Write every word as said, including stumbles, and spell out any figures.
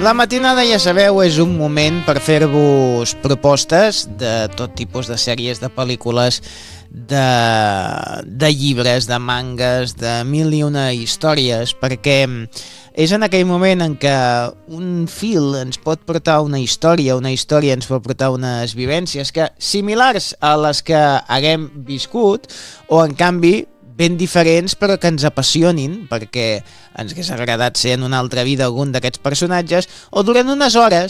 La matinada, ja sabeu, és un moment per fer-vos propostes de tot tipus de sèries, de pel·lícules, de, de llibres, de mangas, de mil i una històries, perquè és en aquell moment en què un fil ens pot portar una història, una història ens pot portar unes vivències que similars a les que haguem viscut, o en canvi ben diferents però que ens apassionin perquè ens hagués agradat ser en una altra vida algun d'aquests personatges, o durant unes hores